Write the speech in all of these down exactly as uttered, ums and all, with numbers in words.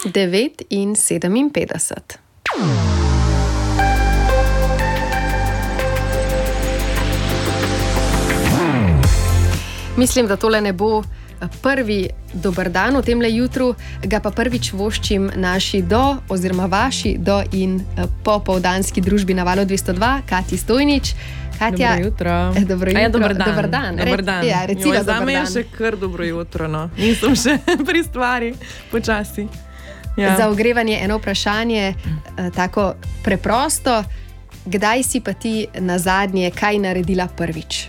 devet in sedeminpetdeset. Mislim, da tole ne bo prvi dober dan v temle jutru, ga pa prvič voščim naši do oziroma vaši do in popoldanski družbi na Valu dvesto dva, Katji Stojnič. Katja, dobro jutro. Dobro jutro. Ja, dober dan. Dober dan. Dober dan. Re, ja, recimo, jo, zame je še kar dobro jutro, no. Nisem še pri stvari, počasi. Ja. Za ogrevanje eno vprašanje, tako preprosto. Kdaj si pa ti nazadnje kaj naredila prvič?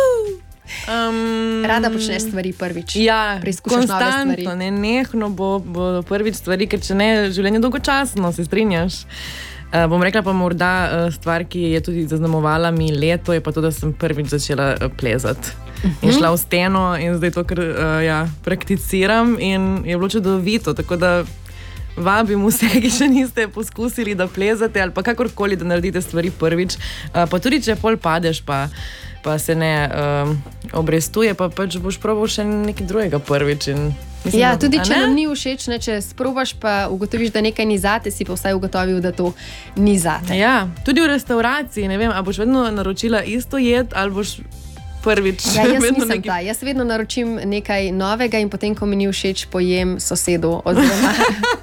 Um, Rada počneš stvari prvič. Ja, konstantno, ne, nehno bo, bo prvič stvari, ker če ne, življenje dolgočasno, se strinjaš. Uh, bom rekla pa morda uh, stvar, ki je tudi zaznamovala mi leto, je pa to, da sem prvič začela uh, plezati. Uh-huh. In šla v steno in zdaj to, kar uh, ja, prakticiram in je bilo čudovito, tako da vabim vse, ki še niste poskusili, da plezate ali pa kakorkoli, da naredite stvari prvič. Uh, pa tudi, če pol padeš, pa pa se ne um, obrestuje, pa pač boš probal še nekaj drugega prvič. In mislim, ja, da, tudi če ne? nam ni všeč, ne, če sprobaš, pa ugotoviš, da nekaj ni zate, si pa vsaj ugotovil, da to ni zate. Ja, tudi v restauraciji, ne vem, a boš vedno naročila isto jed, ali boš prvič ja, jaz vedno nisem nekaj... ta. Jaz vedno naročim nekaj novega in potem, ko mi ni všeč, pojem sosedu oziroma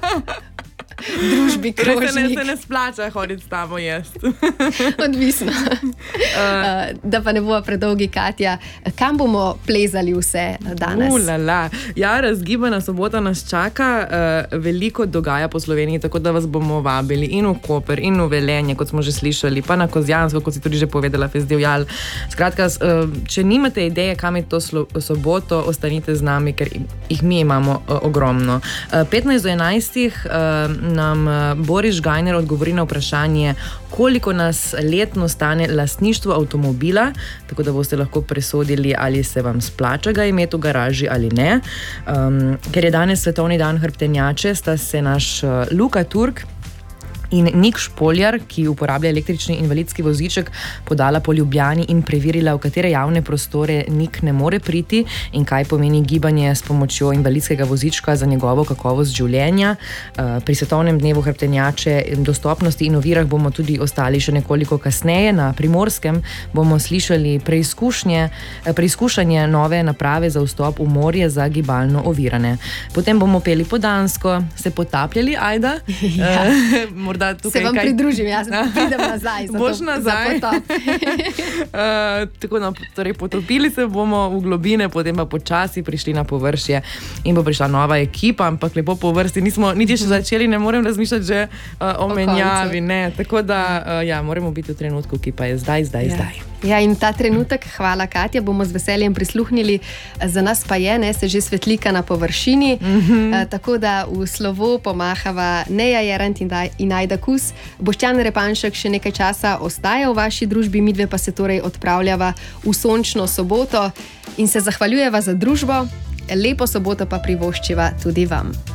družbi krožnik. Se ne, se ne splača hoditi s tabo jesti. Odvisno. Uh, da pa ne bo predolgi, Katja. Kam bomo plezali vse danes? Ulala. Ja, razgibana sobota nas čaka. Uh, veliko dogaja po Sloveniji, tako da vas bomo vabili in v Koper, in v Velenje, kot smo že slišali, pa na Kozjansko, kot si tudi že povedala, festival. Skratka, uh, če nimate ideje, kam je to slo- soboto, ostanite z nami, ker jih mi imamo uh, ogromno. Uh, petnajst do enajstih uh, nam Boris Gajner odgovori na vprašanje, koliko nas letno stane lastništvo avtomobila, tako da boste lahko presodili, ali se vam splača ga imeti v garaži ali ne. Um, ker je danes svetovni dan hrbtenjače, sta se naš uh, Luka Turk in Nik Špoljar, ki uporablja električni invalidski voziček, podala po Ljubljani in preverila, v katere javne prostore Nik ne more priti in kaj pomeni gibanje s pomočjo invalidskega vozička za njegovo kakovost življenja. Pri svetovnem dnevu hrbtenjače, dostopnosti in ovirah bomo tudi ostali še nekoliko kasneje. Na Primorskem bomo slišali preizkušnje, preizkušanje nove naprave za vstop v morje za gibalno ovirane. Potem bomo peli po dansko, se potapljali, Ajda. Ja. Morda se vam kaj... pridružim, jaz pridem nazaj. Boš to, nazaj. uh, tako no, torej potopili se bomo v globine, potem pa počasi prišli na površje in bo prišla nova ekipa, ampak lepo po vrsti. Nismo niti še začeli, ne morem razmišljati že uh, o, o menjavi. Ne. Tako da uh, ja, moramo biti v trenutku, ki pa je zdaj, zdaj, ja. zdaj. Ja, in ta trenutek, hvala Katja, bomo z veseljem prisluhnili. Za nas pa je, ne, se že svetlika na površini, mm-hmm. uh, tako da v slovo pomahava Neja Jerant in, in Ajda Kus. Boštjan Repanšek še nekaj časa ostaja v vaši družbi, midve pa se torej odpravljava v sončno soboto in se zahvaljujeva za družbo. Lepo soboto pa privoščiva tudi vam.